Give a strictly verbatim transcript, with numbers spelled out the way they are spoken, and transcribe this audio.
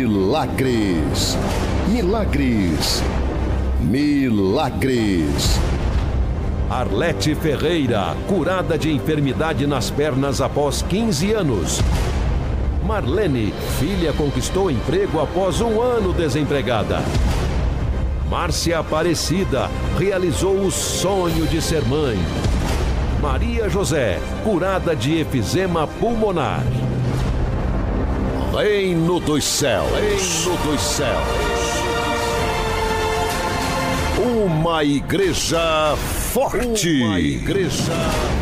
Milagres, milagres, milagres. Arlete Ferreira, curada de enfermidade nas pernas após quinze anos. Marlene, filha conquistou emprego após um ano desempregada. Márcia Aparecida, realizou o sonho de ser mãe. Maria José, curada de efizema pulmonar. Reino dos céus, reino dos céus. Uma igreja forte. Uma igreja